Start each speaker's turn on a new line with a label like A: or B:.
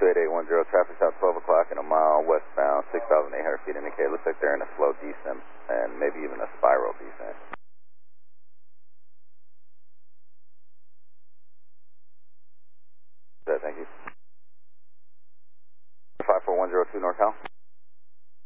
A: 28810, traffic's out 12 o'clock and a mile westbound, 6,800 feet indicated. Looks like they're in a slow descent and maybe even a spiral descent. Thank you. 54102 NorCal.